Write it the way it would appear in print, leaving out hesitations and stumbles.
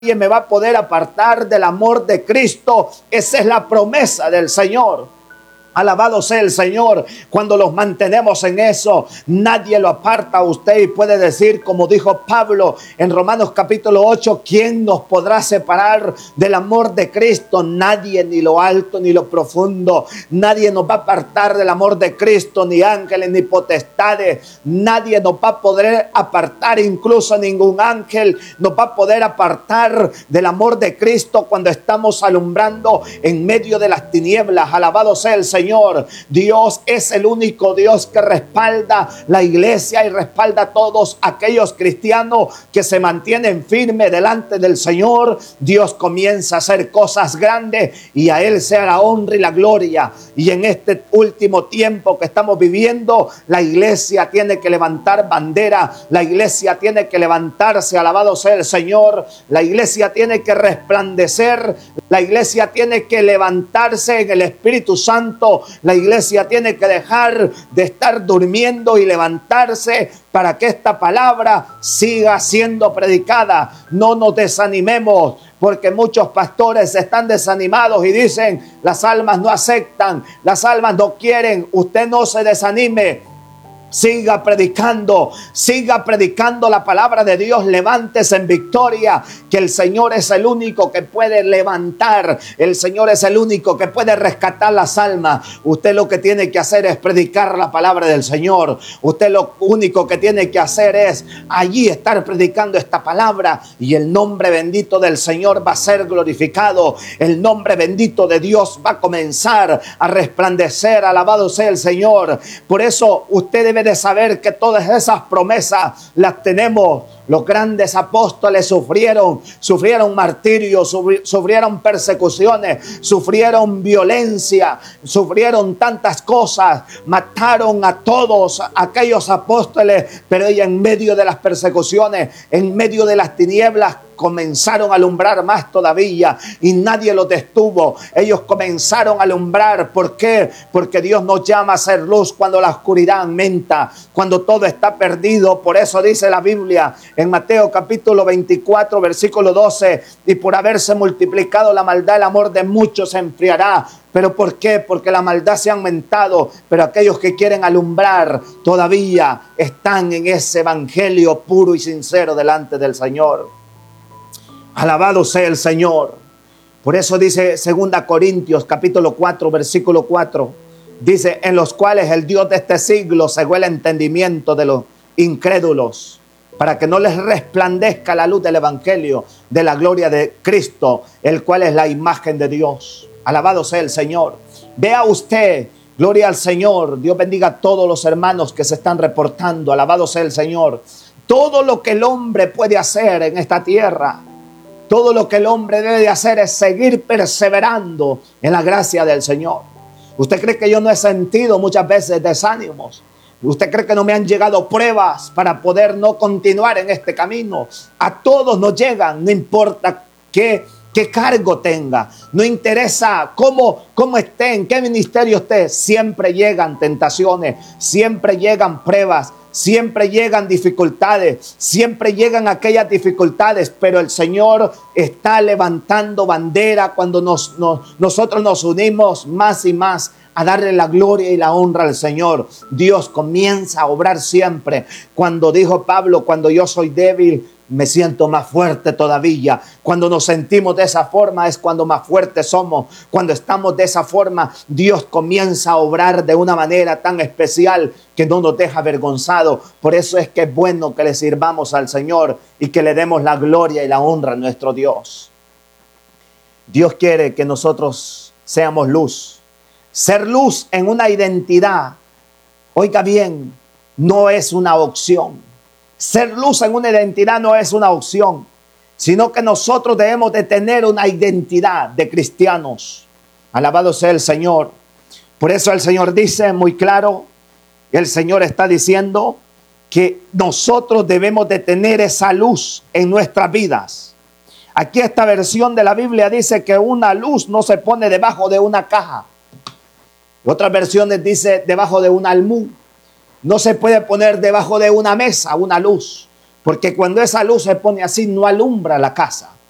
me va a poder apartar del amor de Cristo. Esa es la promesa del Señor. Alabado sea el Señor. Cuando los mantenemos en eso, nadie lo aparta a usted, y puede decir, como dijo Pablo en Romanos capítulo 8, ¿quién nos podrá separar del amor de Cristo? Nadie, ni lo alto ni lo profundo. Nadie nos va a apartar del amor de Cristo, ni ángeles ni potestades. Nadie nos va a poder apartar, incluso ningún ángel nos va a poder apartar del amor de Cristo cuando estamos alumbrando en medio de las tinieblas. Alabado sea el Señor. Dios es el único Dios que respalda la iglesia y respalda a todos aquellos cristianos que se mantienen firmes delante del Señor. Dios comienza a hacer cosas grandes y a Él sea la honra y la gloria. Y en este último tiempo que estamos viviendo, la iglesia tiene que levantar bandera, la iglesia tiene que levantarse, alabado sea el Señor, la iglesia tiene que resplandecer, la iglesia tiene que levantarse en el Espíritu Santo. La iglesia tiene que dejar de estar durmiendo y levantarse para que esta palabra siga siendo predicada. No nos desanimemos, porque muchos pastores están desanimados y dicen, las almas no aceptan, las almas no quieren. Usted no se desanime. Siga predicando la palabra de Dios. Levántese en victoria, que el Señor es el único que puede levantar. El Señor es el único que puede rescatar las almas. Usted lo que tiene que hacer es predicar la palabra del Señor. Usted lo único que tiene que hacer es allí estar predicando esta palabra, y el nombre bendito del Señor va a ser glorificado. El nombre bendito de Dios va a comenzar a resplandecer. Alabado sea el Señor. Por eso usted debe de saber que todas esas promesas las tenemos. Los grandes apóstoles sufrieron martirio, sufrieron persecuciones, sufrieron violencia, sufrieron tantas cosas, mataron a todos aquellos apóstoles, pero ellos en medio de las persecuciones, en medio de las tinieblas, comenzaron a alumbrar más todavía, y nadie los detuvo. Ellos comenzaron a alumbrar. ¿Por qué? Porque Dios nos llama a ser luz cuando la oscuridad aumenta, cuando todo está perdido. Por eso dice la Biblia en Mateo capítulo 24 versículo 12, y por haberse multiplicado la maldad, el amor de muchos se enfriará. ¿Pero por qué? Porque la maldad se ha aumentado, pero aquellos que quieren alumbrar todavía están en ese evangelio puro y sincero delante del Señor. Alabado sea el Señor. Por eso dice 2 Corintios capítulo 4 versículo 4, dice, en los cuales el Dios de este siglo cegó el entendimiento de los incrédulos, para que no les resplandezca la luz del evangelio de la gloria de Cristo, el cual es la imagen de Dios. Alabado sea el Señor. Vea usted, gloria al Señor. Dios bendiga a todos los hermanos que se están reportando. Alabado sea el Señor. Todo lo que el hombre puede hacer en esta tierra, todo lo que el hombre debe de hacer es seguir perseverando en la gracia del Señor. ¿Usted cree que yo no he sentido muchas veces desánimos? ¿Usted cree que no me han llegado pruebas para poder no continuar en este camino? A todos nos llegan, no importa qué cargo tenga, no interesa cómo esté, en qué ministerio esté, siempre llegan tentaciones, siempre llegan pruebas, siempre llegan dificultades, siempre llegan aquellas dificultades, pero el Señor está levantando bandera cuando nosotros nos unimos más y más a darle la gloria y la honra al Señor. Dios comienza a obrar siempre. Cuando dijo Pablo, cuando yo soy débil, me siento más fuerte todavía. Cuando nos sentimos de esa forma es cuando más fuertes somos. Cuando estamos de esa forma, Dios comienza a obrar de una manera tan especial que no nos deja avergonzados. Por eso es que es bueno que le sirvamos al Señor y que le demos la gloria y la honra a nuestro Dios. Dios quiere que nosotros seamos luz. Ser luz en una identidad, oiga bien, no es una opción. Ser luz en una identidad no es una opción, sino que nosotros debemos de tener una identidad de cristianos. Alabado sea el Señor. Por eso el Señor dice muy claro, el Señor está diciendo que nosotros debemos de tener esa luz en nuestras vidas. Aquí esta versión de la Biblia dice que una luz no se pone debajo de una caja. Otras versiones dice debajo de un almud. No se puede poner debajo de una mesa una luz, porque cuando esa luz se pone así no alumbra la casa.